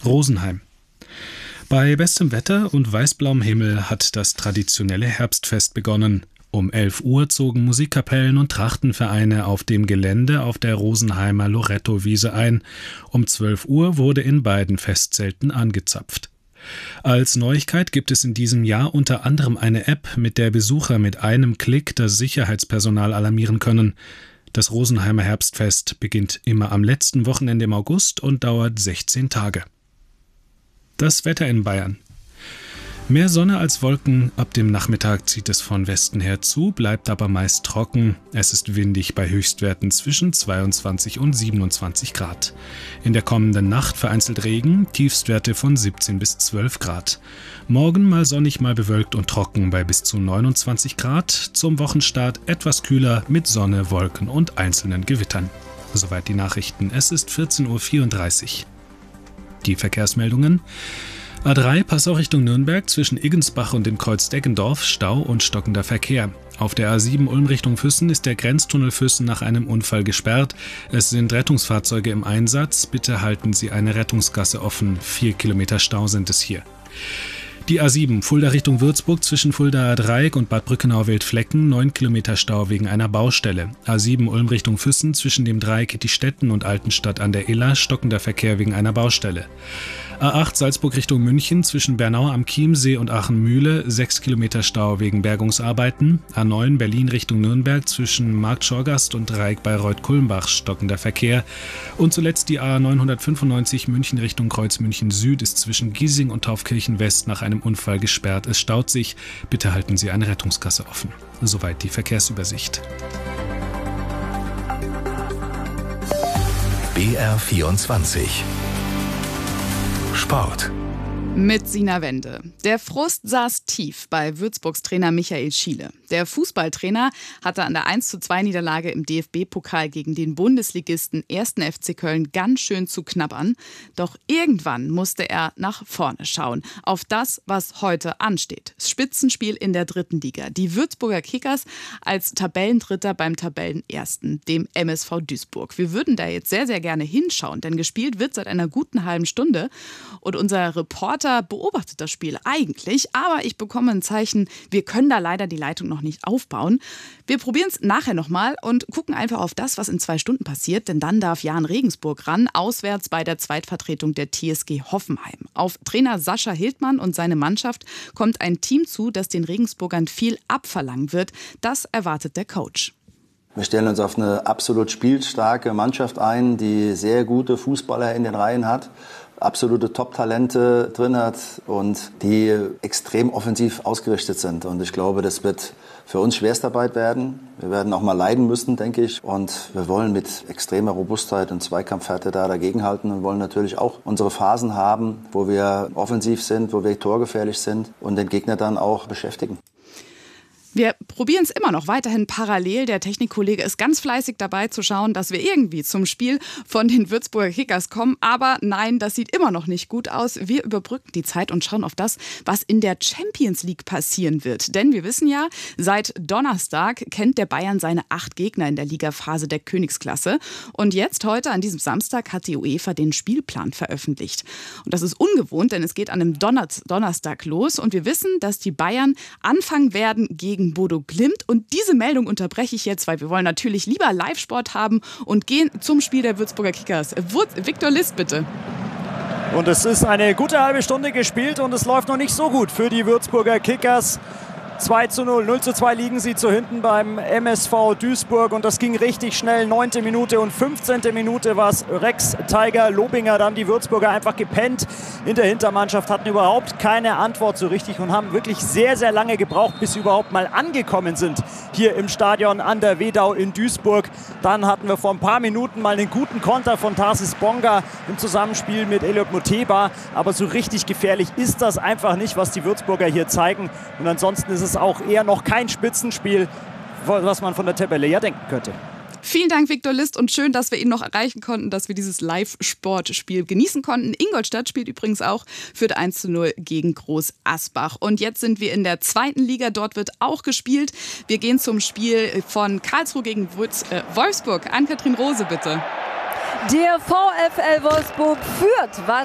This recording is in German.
Rosenheim. Bei bestem Wetter und weißblauem Himmel hat das traditionelle Herbstfest begonnen. Um 11 Uhr zogen Musikkapellen und Trachtenvereine auf dem Gelände auf der Rosenheimer Loretto-Wiese ein. Um 12 Uhr wurde in beiden Festzelten angezapft. Als Neuigkeit gibt es in diesem Jahr unter anderem eine App, mit der Besucher mit einem Klick das Sicherheitspersonal alarmieren können. Das Rosenheimer Herbstfest beginnt immer am letzten Wochenende im August und dauert 16 Tage. Das Wetter in Bayern. Mehr Sonne als Wolken, ab dem Nachmittag zieht es von Westen her zu, bleibt aber meist trocken. Es ist windig bei Höchstwerten zwischen 22 und 27 Grad. In der kommenden Nacht vereinzelt Regen, Tiefstwerte von 17 bis 12 Grad. Morgen mal sonnig, mal bewölkt und trocken bei bis zu 29 Grad. Zum Wochenstart etwas kühler mit Sonne, Wolken und einzelnen Gewittern. Soweit die Nachrichten. Es ist 14.34 Uhr. Die Verkehrsmeldungen. A3 Passau Richtung Nürnberg zwischen Iggensbach und dem Kreuz Deggendorf, Stau und stockender Verkehr. Auf der A7 Ulm Richtung Füssen ist der Grenztunnel Füssen nach einem Unfall gesperrt. Es sind Rettungsfahrzeuge im Einsatz. Bitte halten Sie eine Rettungsgasse offen. 4 Kilometer Stau sind es hier. Die A7 Fulda Richtung Würzburg zwischen Fuldaer Dreieck und Bad Brückenau-Wildflecken 9 Kilometer Stau wegen einer Baustelle. A7 Ulm Richtung Füssen zwischen dem Dreieck Ettistetten und Altenstadt an der Iller stockender Verkehr wegen einer Baustelle. A8 Salzburg Richtung München zwischen Bernau am Chiemsee und Aachen-Mühle 6 Kilometer Stau wegen Bergungsarbeiten. A9 Berlin Richtung Nürnberg zwischen Markt-Schorgast und Dreieck Bayreuth-Kulmbach stockender Verkehr. Und zuletzt die A995 München Richtung Kreuz München Süd ist zwischen Giesing und Taufkirchen West nach einem Unfall gesperrt. Es staut sich. Bitte halten Sie eine Rettungsgasse offen. Soweit die Verkehrsübersicht. BR24 Sport. Mit Sina Wende. Der Frust saß tief bei Würzburgs Trainer Michael Schiele. Der Fußballtrainer hatte an der 1:2-Niederlage im DFB-Pokal gegen den Bundesligisten 1. FC Köln ganz schön zu knabbern. Doch irgendwann musste er nach vorne schauen. Auf das, was heute ansteht. Das Spitzenspiel in der 3. Liga. Die Würzburger Kickers als Tabellendritter beim Tabellenersten, dem MSV Duisburg. Wir würden da jetzt sehr, sehr gerne hinschauen, denn gespielt wird seit einer guten halben Stunde. Und unser Reporter beobachtet das Spiel eigentlich, aber ich bekomme ein Zeichen, wir können da leider die Leitung noch nicht aufbauen. Wir probieren es nachher nochmal und gucken einfach auf das, was in 2 Stunden passiert, denn dann darf Jahn Regensburg ran, auswärts bei der Zweitvertretung der TSG Hoffenheim. Auf Trainer Sascha Hildmann und seine Mannschaft kommt ein Team zu, das den Regensburgern viel abverlangen wird. Das erwartet der Coach. Wir stellen uns auf eine absolut spielstarke Mannschaft ein, die sehr gute Fußballer in den Reihen hat, absolute Top-Talente drin hat und die extrem offensiv ausgerichtet sind. Und ich glaube, das wird für uns Schwerstarbeit werden. Wir werden auch mal leiden müssen, denke ich. Und wir wollen mit extremer Robustheit und Zweikampfhärte da dagegenhalten und wollen natürlich auch unsere Phasen haben, wo wir offensiv sind, wo wir torgefährlich sind und den Gegner dann auch beschäftigen. Wir probieren es immer noch weiterhin parallel. Der Technikkollege ist ganz fleißig dabei zu schauen, dass wir irgendwie zum Spiel von den Würzburger Kickers kommen. Aber nein, das sieht immer noch nicht gut aus. Wir überbrücken die Zeit und schauen auf das, was in der Champions League passieren wird. Denn wir wissen ja, seit Donnerstag kennt der Bayern seine 8 Gegner in der Ligaphase der Königsklasse. Und jetzt, heute, an diesem Samstag, hat die UEFA den Spielplan veröffentlicht. Und das ist ungewohnt, denn es geht an einem Donnerstag los. Und wir wissen, dass die Bayern anfangen werden gegen Bodo Glimt. Und diese Meldung unterbreche ich jetzt, weil wir wollen natürlich lieber Live-Sport haben und gehen zum Spiel der Würzburger Kickers. Viktor List, bitte. Und es ist eine gute halbe Stunde gespielt und es läuft noch nicht so gut für die Würzburger Kickers. 2:0, 0:2 liegen sie zu hinten beim MSV Duisburg und das ging richtig schnell. 9. Minute und 15. Minute war es Rex Tiger Lobinger. Da haben die Würzburger einfach gepennt in der Hintermannschaft, hatten überhaupt keine Antwort so richtig und haben wirklich sehr, sehr lange gebraucht, bis sie überhaupt mal angekommen sind hier im Stadion an der Wedau in Duisburg. Dann hatten wir vor ein paar Minuten mal einen guten Konter von Tarsis Bonga im Zusammenspiel mit Elliot Moteba. Aber so richtig gefährlich ist das einfach nicht, was die Würzburger hier zeigen. Und ansonsten ist es auch eher noch kein Spitzenspiel, was man von der Tabelle ja denken könnte. Vielen Dank, Viktor List, und schön, dass wir ihn noch erreichen konnten, dass wir dieses Live-Sportspiel genießen konnten. Ingolstadt spielt übrigens auch, führt 1:0 gegen Groß Asbach. Und jetzt sind wir in der 2. Liga, dort wird auch gespielt. Wir gehen zum Spiel von Karlsruhe gegen Wolfsburg. Ann-Kathrin Rose, bitte. Der VfL Wolfsburg führt.